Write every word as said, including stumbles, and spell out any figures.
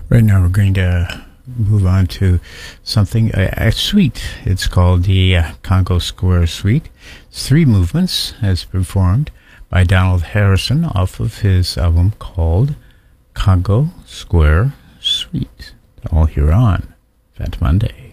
Right now we're going to move on to something, a, a suite. It's called the uh, Congo Square Suite. It's three movements as performed by Donald Harrison off of his album called Congo Square Suite. All here on Fat Monday.